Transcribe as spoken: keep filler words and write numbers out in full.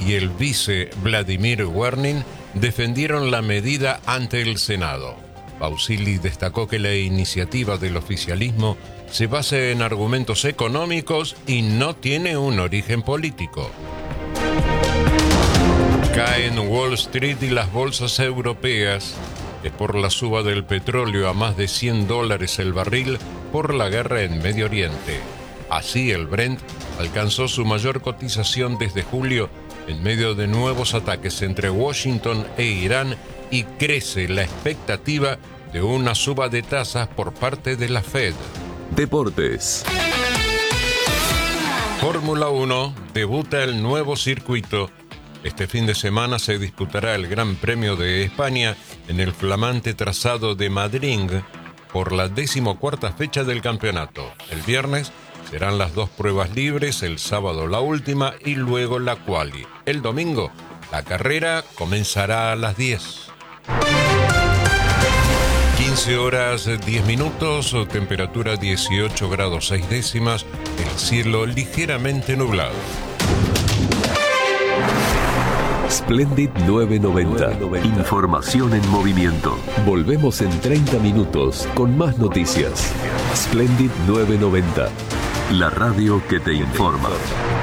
y el vice Vladimir Wernin defendieron la medida ante el Senado. Pausili destacó que la iniciativa del oficialismo se basa en argumentos económicos y no tiene un origen político. Caen Wall Street y las bolsas europeas. Es por la suba del petróleo a más de cien dólares el barril por la guerra en Medio Oriente. Así el Brent alcanzó su mayor cotización desde julio en medio de nuevos ataques entre Washington e Irán y crece la expectativa de una suba de tasas por parte de la Fed. Deportes. Fórmula uno, debuta el nuevo circuito. Este fin de semana se disputará el Gran Premio de España en el flamante trazado de Madrid por la decimocuarta fecha del campeonato. El viernes serán las dos pruebas libres, el sábado la última y luego la quali. El domingo, la carrera comenzará a las diez. quince horas diez minutos, temperatura dieciocho grados seis décimas, el cielo ligeramente nublado. Splendid novecientos noventa. Información en movimiento. Volvemos en treinta minutos con más noticias. Splendid novecientos noventa. La radio que te informa.